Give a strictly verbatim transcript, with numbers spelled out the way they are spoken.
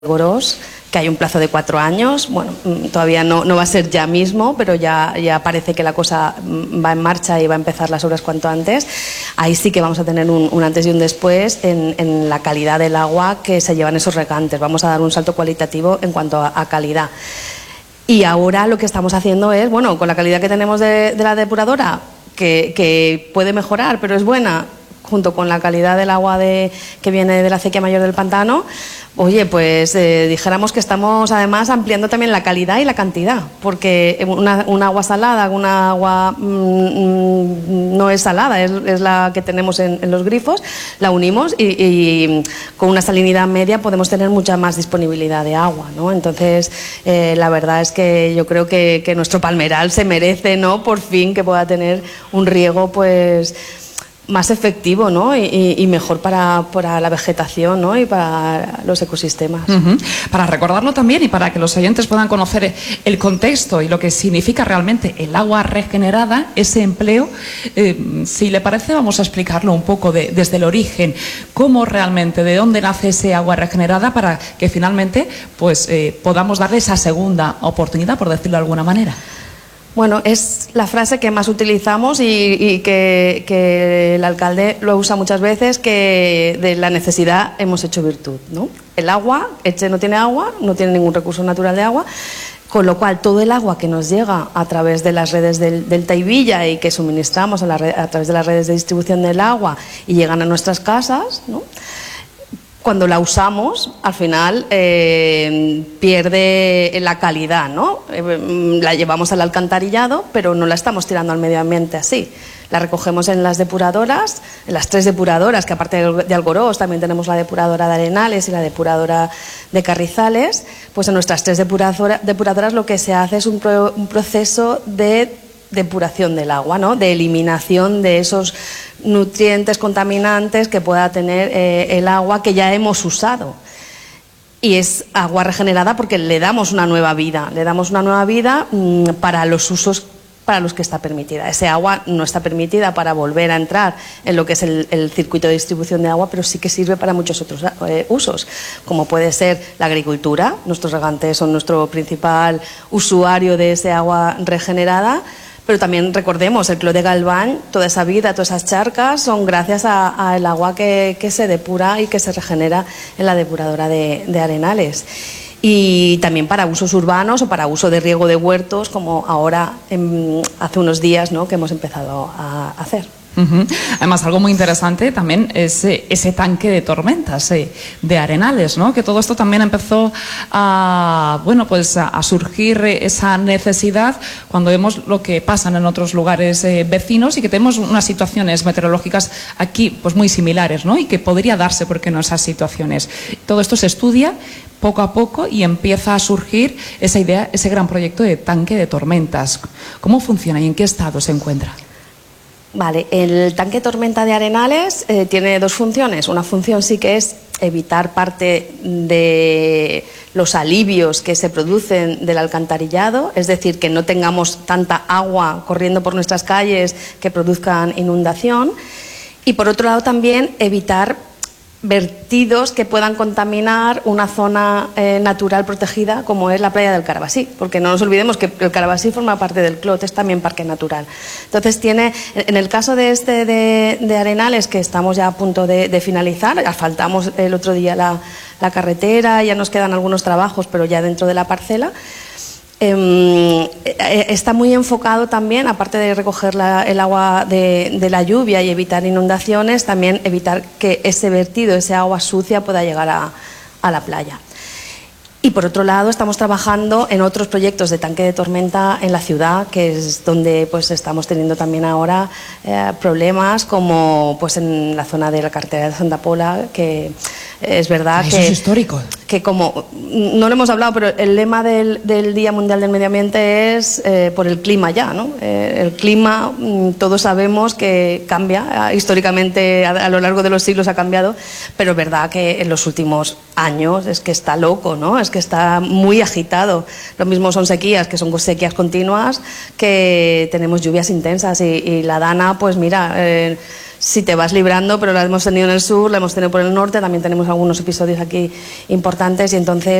Gorós, que hay un plazo de cuatro años. Bueno, todavía no, no va a ser ya mismo, pero ya, ya parece que la cosa va en marcha y va a empezar las obras cuanto antes. Ahí sí que vamos a tener un, un antes y un después en, en la calidad del agua que se llevan esos regantes. Vamos a dar un salto cualitativo en cuanto a, a calidad. Y ahora lo que estamos haciendo es, bueno, con la calidad que tenemos de, de la depuradora, que, que puede mejorar, pero es buena, junto con la calidad del agua de, que viene de la acequia mayor del pantano, oye, pues eh, dijéramos que estamos además ampliando también la calidad y la cantidad, porque una, una agua salada, una agua mmm, no es salada, es, es la que tenemos en, en los grifos, la unimos y, y con una salinidad media podemos tener mucha más disponibilidad de agua, ¿no? Entonces, eh, la verdad es que yo creo que, que nuestro palmeral se merece, ¿no?, por fin que pueda tener un riego, pues, más efectivo, ¿no?, y, y mejor para, para la vegetación, ¿no?, y para los ecosistemas. Uh-huh. Para recordarlo también y para que los oyentes puedan conocer el contexto y lo que significa realmente el agua regenerada, ese empleo, eh, si le parece vamos a explicarlo un poco de, desde el origen, cómo realmente, de dónde nace ese agua regenerada para que finalmente pues, eh, podamos darle esa segunda oportunidad, por decirlo de alguna manera. Bueno, es la frase que más utilizamos y, y que, que el alcalde lo usa muchas veces, que de la necesidad hemos hecho virtud, ¿no? El agua, Elche no tiene agua, no tiene ningún recurso natural de agua, con lo cual todo el agua que nos llega a través de las redes del, del Taivilla y que suministramos a, la red, a través de las redes de distribución del agua y llegan a nuestras casas, ¿no?, cuando la usamos, al final eh, pierde la calidad, ¿no? Eh, la llevamos al alcantarillado, pero no la estamos tirando al medio ambiente así. La recogemos en las depuradoras, en las tres depuradoras, que aparte de Algorós también tenemos la depuradora de Arenales y la depuradora de Carrizales. Pues en nuestras tres depuradora, depuradoras lo que se hace es un, pro, un proceso de depuración del agua, ¿no?, de eliminación de esos nutrientes contaminantes que pueda tener eh, el agua que ya hemos usado. Y es agua regenerada porque le damos una nueva vida, le damos una nueva vida mmm, para los usos para los que está permitida. Ese agua no está permitida para volver a entrar en lo que es el, el circuito de distribución de agua, pero sí que sirve para muchos otros eh, usos, como puede ser la agricultura. Nuestros regantes son nuestro principal usuario de ese agua regenerada. Pero también recordemos, el Clot de Galván, toda esa vida, todas esas charcas son gracias al agua que, que se depura y que se regenera en la depuradora de, de Arenales. Y también para usos urbanos o para uso de riego de huertos, como ahora en, hace unos días, ¿no?, que hemos empezado a hacer. Uh-huh. Además, algo muy interesante también es eh, ese tanque de tormentas eh, de Arenales, ¿no?, que todo esto también empezó a, bueno, pues a, a surgir eh, esa necesidad cuando vemos lo que pasan en otros lugares eh, vecinos y que tenemos unas situaciones meteorológicas aquí pues muy similares, ¿no?, y que podría darse, ¿por qué no?, esas situaciones. Todo esto se estudia poco a poco y empieza a surgir esa idea, ese gran proyecto de tanque de tormentas. ¿Cómo funciona y en qué estado se encuentra? Vale, el tanque tormenta de Arenales eh, tiene dos funciones. Una función sí que es evitar parte de los alivios que se producen del alcantarillado, es decir, que no tengamos tanta agua corriendo por nuestras calles que produzcan inundación. Y por otro lado también evitar vertidos que puedan contaminar una zona eh, natural protegida como es la playa del Carabasí, porque no nos olvidemos que el Carabasí forma parte del Clot, es también parque natural. Entonces tiene, en el caso de este de, de Arenales, que estamos ya a punto de, de finalizar, asfaltamos el otro día la, la carretera, ya nos quedan algunos trabajos, pero ya dentro de la parcela. Eh, está muy enfocado también, aparte de recoger la, el agua de, de la lluvia y evitar inundaciones, también evitar que ese vertido, ese agua sucia pueda llegar a, a la playa. Y por otro lado estamos trabajando en otros proyectos de tanque de tormenta en la ciudad, que es donde pues estamos teniendo también ahora eh, problemas, como pues en la zona de la carretera de Santa Pola, que es verdad Eso que es histórico. Que como no lo hemos hablado, pero el lema del, del Día Mundial del Medio Ambiente es eh, por el clima ya, ¿no? Eh, el clima, todos sabemos que cambia, históricamente a, a lo largo de los siglos ha cambiado, pero es verdad que en los últimos años años es que está loco, ¿no? Es que está muy agitado. Lo mismo son sequías, que son sequías continuas, que tenemos lluvias intensas y, y la Dana, pues mira, eh, si te vas librando, pero la hemos tenido en el sur, la hemos tenido por el norte, también tenemos algunos episodios aquí importantes y entonces